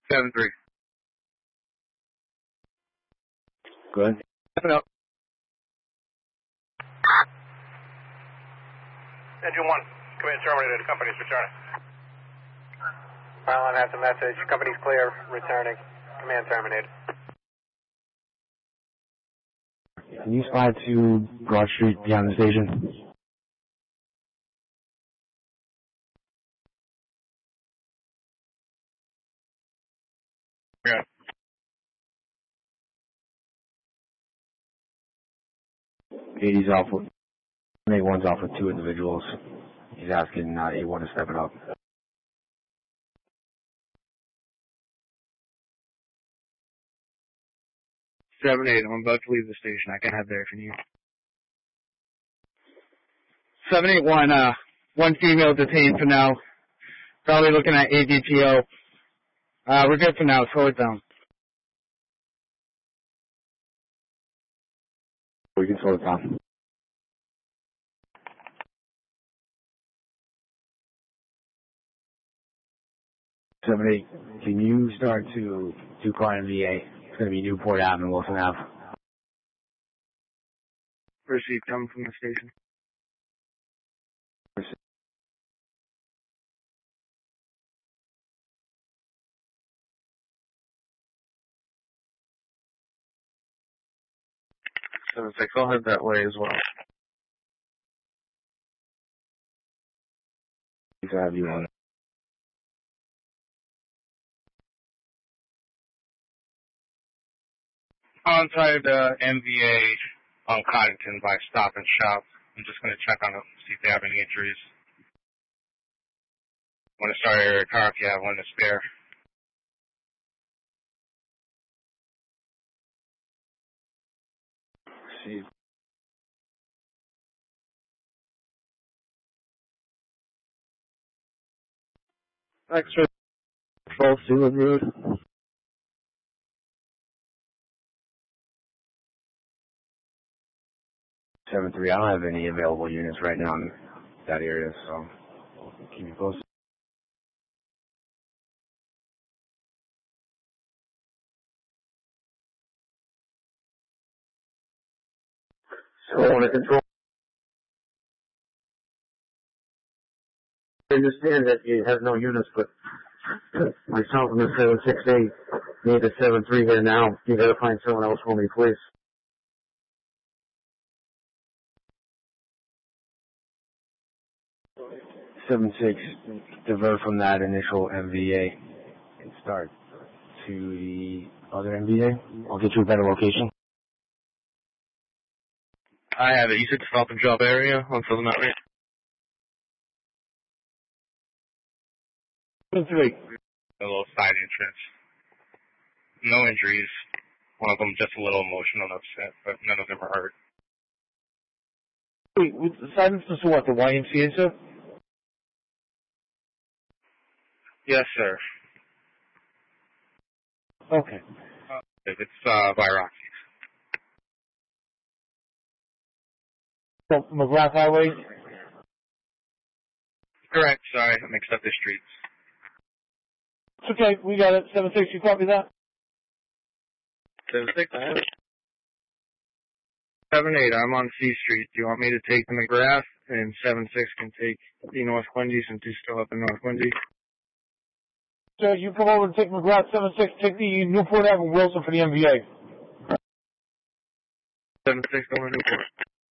7-3. Good. Stepping up. Engine 1, command terminated, company's returning. Pylon has a message, company's clear, returning, command terminated. Can you slide to Broad Street beyond the station? Yeah. He's off with, A1's off with 2 individuals. He's asking A1 to step it up. 7-8, I'm about to leave the station. I can head there if you need. 781, one female detained for now. Probably looking at ADPO. We're good for now. Slow it down. We can slow it down. 7-8, can you start to car MVA? It's going to be Newport Ave and Wilson Ave. Proceed, coming from the station. Seven six, I'll head that way as well. Please have you on. Onside MVA on Coddington by Stop and Shop. I'm just going to check on them, see if they have any injuries. Want to start your car if you have one to spare. See. Extra Control Sealand Road. 7-3, I don't have any available units right now in that area, so keep you posted. So under control. I understand that you have no units, but myself and the 768 need the 7-3 here now. You gotta find someone else for me, please. 7-6, divert from that initial MVA and start to the other MVA. I'll get you a better location. I have it. You said stop and drop area on Southern Mountain. 7-3. A little side entrance. No injuries. One of them just a little emotional and upset, but none of them are hurt. Wait, with the side entrance to what, the YMCA, sir? Yes, sir. Okay. It's by Rockies. So, McGrath Highway? Correct. Sorry, I mixed up the streets. It's okay, we got it. 7-6, you copy that? 7-6, I have it. 7-8, I'm on C Street. Do you want me to take the McGrath? And 7-6 can take the North Quincy since he's still up in North Quincy. So you come over and take McGrath, 7-6, take the Newport Ave and Wilson for the MVA. 7-6 going to Newport.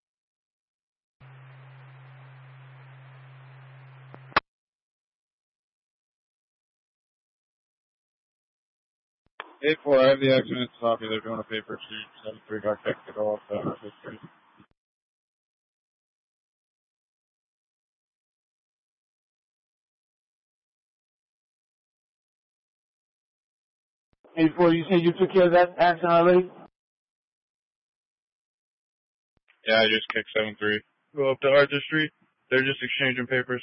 Eight four, I have the accident copy. They're doing a paper sheet. 7-3 got picked to go off that history. 8-4, you said you took care of that accident already? Yeah, I just kicked 7-3. Go up to Arthur Street. They're just exchanging papers.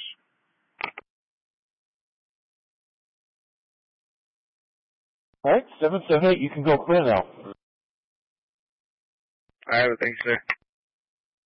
Alright, 7-7-8, you can go clear now. I have it, thanks, sir.